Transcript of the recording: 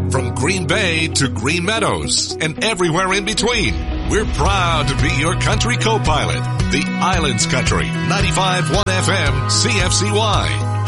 From Green Bay to Green Meadows and everywhere in between, we're proud to be your country co-pilot. The Islands Country, 95.1 FM, CFCY.